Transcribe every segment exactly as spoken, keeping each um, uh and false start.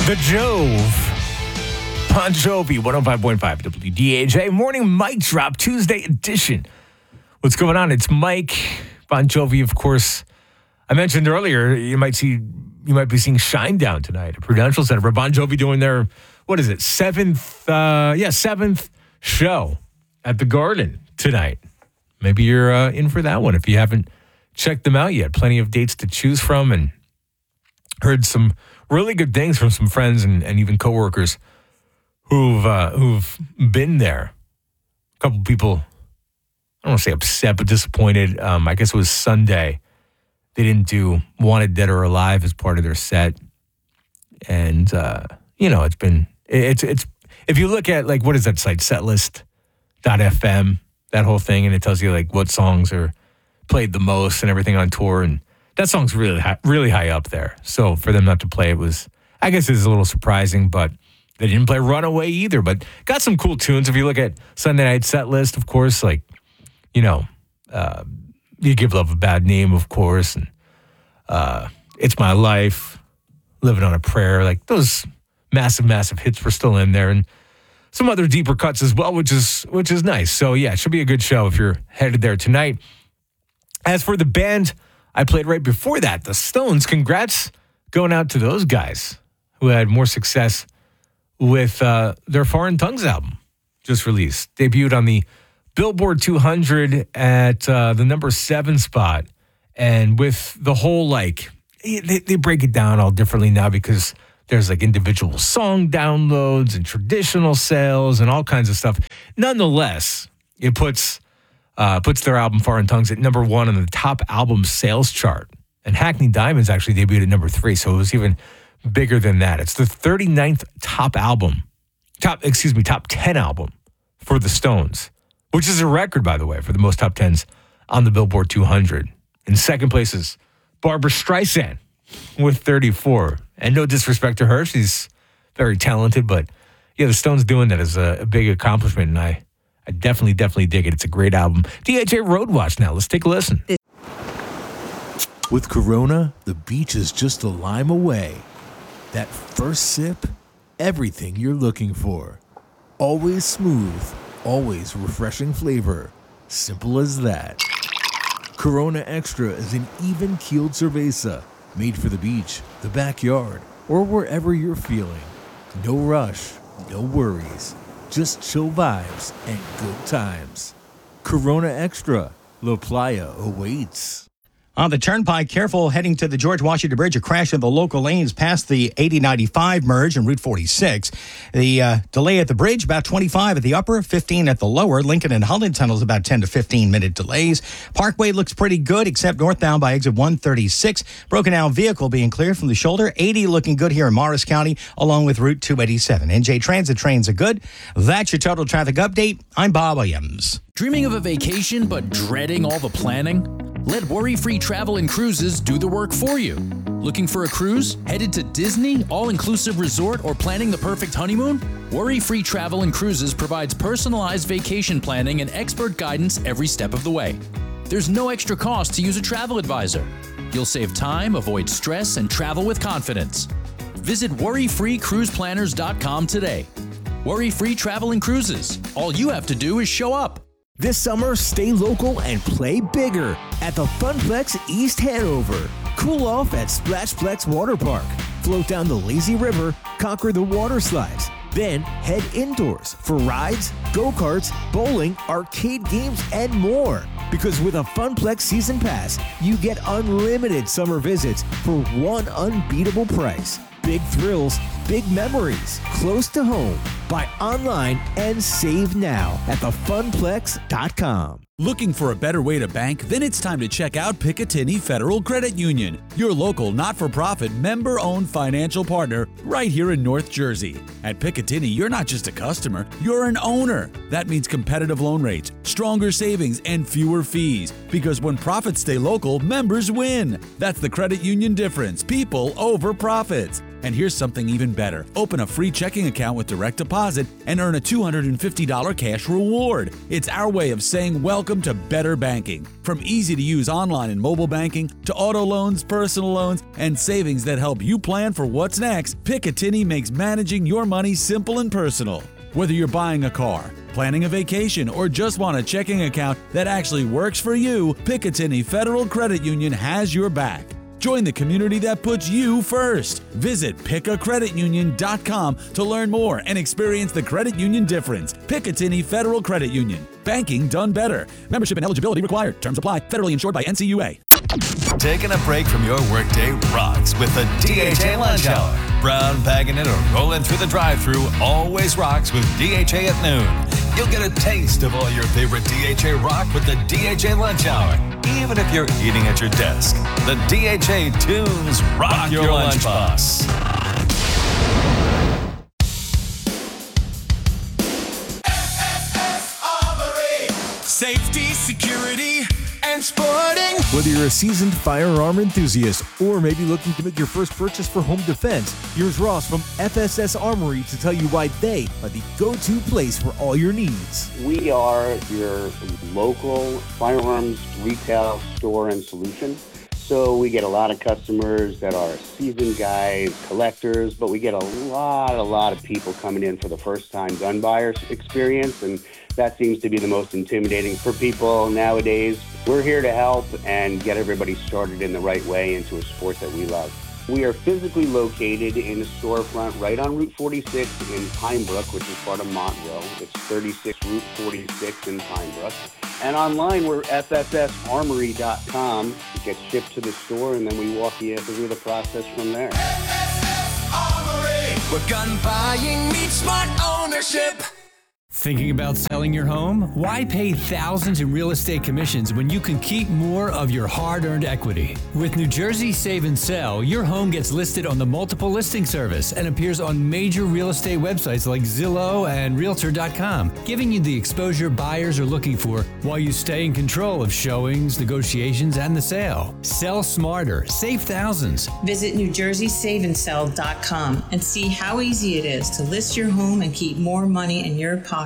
The Jove. Bon Jovi, one oh five point five W D A J. Morning Mic Drop, Tuesday edition. What's going on? It's Mike. Bon Jovi, of course. I mentioned earlier, you might see, you might be seeing Shinedown tonight at Prudential Center. Bon Jovi doing their, what is it, seventh, uh, yeah, seventh show at the Garden tonight. Maybe you're uh, in for that one if you haven't checked them out yet. Plenty of dates to choose from, and heard some really good things from some friends and, and even coworkers who've uh, who've been there. A couple people, I don't want to say upset, but disappointed. Um, I guess it was Sunday. They didn't do Wanted Dead or Alive as part of their set, and uh, you know it's been it's it's if you look at like what is that site setlist dot f m, that whole thing, and it tells you like what songs are played the most and everything on tour, and that song's really high, really high up there. So for them not to play it was, I guess, it was a little surprising, but they didn't play Runaway either. But got some cool tunes. If you look at Sunday night set list, of course, like, you know, uh, You Give Love a Bad Name, of course, and uh, It's My Life, Living on a Prayer. Like those massive, massive hits were still in there, and some other deeper cuts as well, which is which is nice. So yeah, it should be a good show if you're headed there tonight. As for the band I played right before that, the Stones, congrats going out to those guys who had more success with uh, their Foreign Tongues album just released. Debuted on the Billboard two hundred at uh, the number seven spot. And with the whole, like, they, they break it down all differently now because there's like individual song downloads and traditional sales and all kinds of stuff. Nonetheless, it puts... Uh, puts their album Foreign Tongues at number one on the top album sales chart. And Hackney Diamonds actually debuted at number three, so it was even bigger than that. It's the thirty-ninth top album, top, excuse me, top ten album for the Stones, which is a record, by the way, for the most top tens on the Billboard two hundred. In second place is Barbra Streisand with thirty-four. And no disrespect to her, she's very talented, but yeah, the Stones doing that is a, a big accomplishment, and I I definitely, definitely dig it. It's a great album. D H A Road Watch now. Let's take a listen. With Corona, the beach is just a lime away. That first sip, everything you're looking for. Always smooth, always refreshing flavor. Simple as that. Corona Extra is an even-keeled cerveza made for the beach, the backyard, or wherever you're feeling. No rush, no worries. Just chill vibes and good times. Corona Extra. La Playa awaits. On the Turnpike, careful heading to the George Washington Bridge. A crash in the local lanes past the eighty ninety-five merge and Route forty-six. The uh, delay at the bridge, about twenty-five at the upper, fifteen at the lower. Lincoln and Holland tunnels, about ten to fifteen minute delays. Parkway looks pretty good, except northbound by exit one thirty-six. Broken down vehicle being cleared from the shoulder. eighty looking good here in Morris County, along with Route two eighty-seven. N J Transit trains are good. That's your total traffic update. I'm Bob Williams. Dreaming of a vacation but dreading all the planning? Let Worry-Free Travel and Cruises do the work for you. Looking for a cruise? Headed to Disney, all-inclusive resort, or planning the perfect honeymoon? Worry-Free Travel and Cruises provides personalized vacation planning and expert guidance every step of the way. There's no extra cost to use a travel advisor. You'll save time, avoid stress, and travel with confidence. Visit worry free cruise planners dot com today. Worry-Free Travel and Cruises. All you have to do is show up. This summer, stay local and play bigger at the Funplex East Hanover. Cool off at Splashplex Water Park. Float down the lazy river, conquer the water slides. Then head indoors for rides, go-karts, bowling, arcade games, and more. Because with a Funplex Season Pass, you get unlimited summer visits for one unbeatable price. Big thrills, big memories, close to home. Buy online and save now at the funplex dot com. Looking for a better way to bank? Then it's time to check out Picatinny Federal Credit Union, your local not-for-profit member-owned financial partner right here in North Jersey. At Picatinny, you're not just a customer, you're an owner. That means competitive loan rates, stronger savings, and fewer fees. Because when profits stay local, members win. That's the credit union difference. People over profits. And here's something even better. Open a free checking account with direct deposit and earn a two hundred fifty dollars cash reward. It's our way of saying welcome to better banking. From easy-to-use online and mobile banking to auto loans, personal loans, and savings that help you plan for what's next, Picatinny makes managing your money simple and personal. Whether you're buying a car, planning a vacation, or just want a checking account that actually works for you, Picatinny Federal Credit Union has your back. Join the community that puts you first. Visit pick a credit union dot com to learn more and experience the credit union difference. Picatinny Federal Credit Union. Banking done better. Membership and eligibility required. Terms apply. Federally insured by N C U A. Taking a break from your workday rocks with the D H A Lunch Hour. Brown bagging it or rolling through the drive-thru always rocks with D H A at noon. You'll get a taste of all your favorite D H A rock with the D H A Lunch Hour. Even if you're eating at your desk, the D H A tunes rock, rock your, your lunchbox. Safety, security, and sporting. Whether you're a seasoned firearm enthusiast or maybe looking to make your first purchase for home defense, here's Ross from F S S Armory to tell you why they are the go-to place for all your needs. We are your local firearms retail store and solution. So we get a lot of customers that are seasoned guys, collectors, but we get a lot, a lot of people coming in for the first time gun buyers experience, and that seems to be the most intimidating for people nowadays. We're here to help and get everybody started in the right way into a sport that we love. We are physically located in a storefront right on Route forty-six in Pine Brook, which is part of Montville. It's thirty-six Route forty-six in Pine Brook. And online, we're F S S armory dot com. It gets shipped to the store, and then we walk you through the process from there. F S S Armory, where gun buying meets smart ownership. Thinking about selling your home? Why pay thousands in real estate commissions when you can keep more of your hard-earned equity? With New Jersey Save and Sell, your home gets listed on the multiple listing service and appears on major real estate websites like Zillow and Realtor dot com, giving you the exposure buyers are looking for while you stay in control of showings, negotiations, and the sale. Sell smarter, save thousands. Visit New Jersey Save and Sell dot com and see how easy it is to list your home and keep more money in your pocket.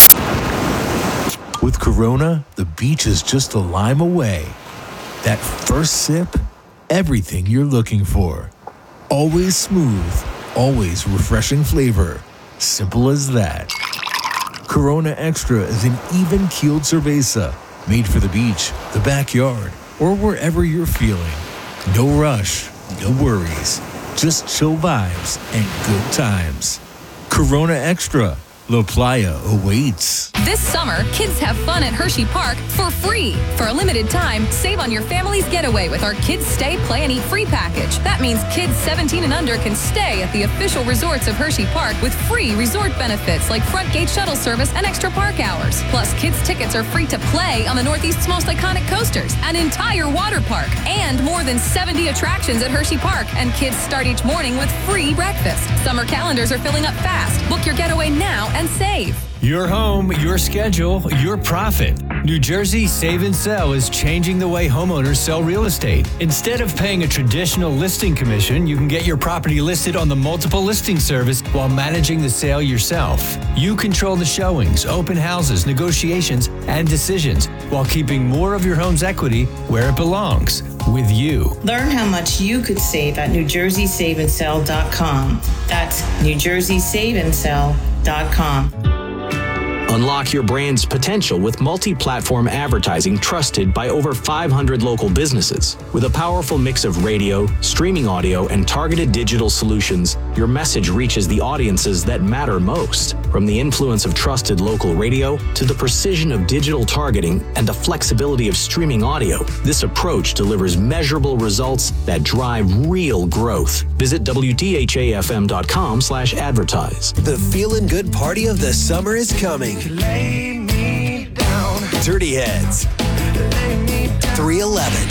With Corona, the beach is just a lime away. That first sip, everything you're looking for. Always smooth, always refreshing flavor. Simple as that. Corona Extra is an even-keeled cerveza, made for the beach, the backyard, or wherever you're feeling. No rush, no worries, just chill vibes and good times. Corona Extra. La Playa awaits. This summer, kids have fun at Hershey Park for free. For a limited time, save on your family's getaway with our Kids Stay, Play, and Eat free package. That means kids seventeen and under can stay at the official resorts of Hershey Park with free resort benefits like front gate shuttle service and extra park hours. Plus, kids' tickets are free to play on the Northeast's most iconic coasters, an entire water park, and more than seventy attractions at Hershey Park. And kids start each morning with free breakfast. Summer calendars are filling up fast. Book your getaway now and save. Your home, your schedule, your profit. New Jersey Save and Sell is changing the way homeowners sell real estate. Instead of paying a traditional listing commission, you can get your property listed on the multiple listing service while managing the sale yourself. You control the showings, open houses, negotiations, and decisions while keeping more of your home's equity where it belongs, with you. Learn how much you could save at New Jersey Save and Sell dot com. That's New Jersey Save and Sell dot com. Unlock your brand's potential with multi-platform advertising trusted by over five hundred local businesses. With a powerful mix of radio, streaming audio, and targeted digital solutions, your message reaches the audiences that matter most. From the influence of trusted local radio to the precision of digital targeting and the flexibility of streaming audio, this approach delivers measurable results that drive real growth. Visit W D H A F M dot com slash advertise. The feeling good party of the summer is coming. Lay me down. Dirty Heads. three eleven.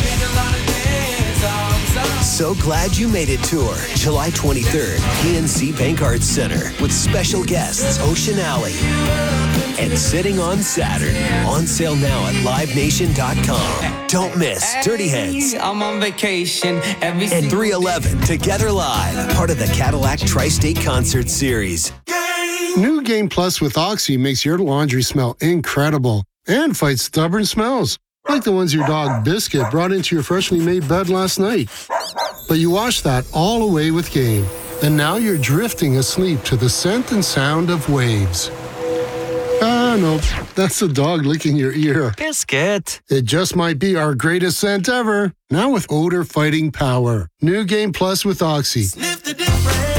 So Glad You Made It tour, July twenty-third, P N C Bank Arts Center, with special guests Ocean Alley, and sitting on Saturn. On sale now at live nation dot com. Don't miss Dirty Heads. I'm on vacation. Every and three eleven Together Live, part of the Cadillac Tri-State Concert Series. New Game Plus with Oxy makes your laundry smell incredible and fights stubborn smells, like the ones your dog Biscuit brought into your freshly made bed last night. But you wash that all away with Game, and now you're drifting asleep to the scent and sound of waves. Ah, no, that's the dog licking your ear. Biscuit. It just might be our greatest scent ever. Now with odor fighting power. New Game Plus with Oxy. Sniff the difference.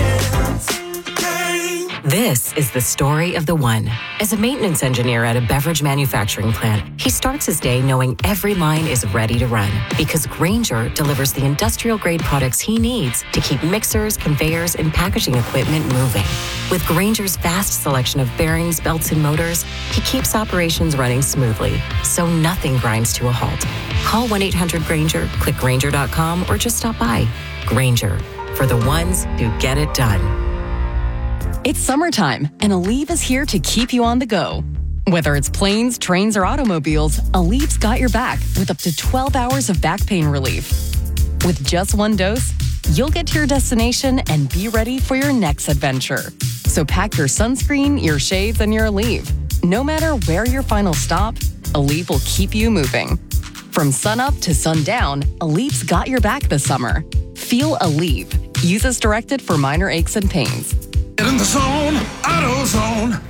This is the story of the one. As a maintenance engineer at a beverage manufacturing plant, he starts his day knowing every line is ready to run because Grainger delivers the industrial-grade products he needs to keep mixers, conveyors, and packaging equipment moving. With Grainger's vast selection of bearings, belts, and motors, he keeps operations running smoothly, so nothing grinds to a halt. Call one eight hundred Grainger, click Grainger dot com, or just stop by. Grainger, for the ones who get it done. It's summertime, and Aleve is here to keep you on the go. Whether it's planes, trains, or automobiles, Aleve's got your back with up to twelve hours of back pain relief. With just one dose, you'll get to your destination and be ready for your next adventure. So pack your sunscreen, your shades, and your Aleve. No matter where your final stop, Aleve will keep you moving. From sunup to sundown, Aleve's got your back this summer. Feel Aleve. Use as directed for minor aches and pains. Get in the zone, AutoZone.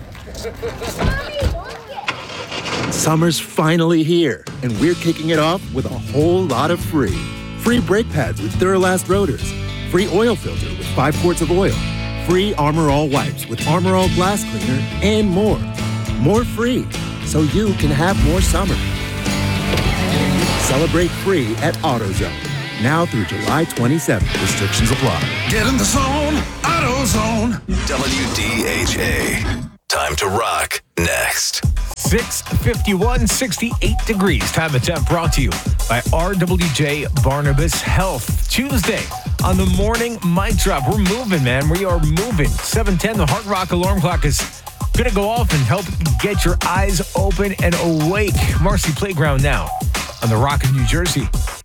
Summer's finally here, and we're kicking it off with a whole lot of free. Free brake pads with Duralast rotors. Free oil filter with five quarts of oil. Free Armor All wipes with Armor All glass cleaner, and more. More free, so you can have more summer. Celebrate free at AutoZone. Now through July twenty-seventh. Restrictions apply. Get in the zone, AutoZone. W D H A. Time to rock next. six fifty-one, sixty-eight degrees. Time of temp brought to you by R W J Barnabas Health. Tuesday on the morning mic drop. We're moving, man. We are moving. seven ten, the Heart Rock alarm clock is going to go off and help get your eyes open and awake. Marcy Playground now on the Rock of New Jersey.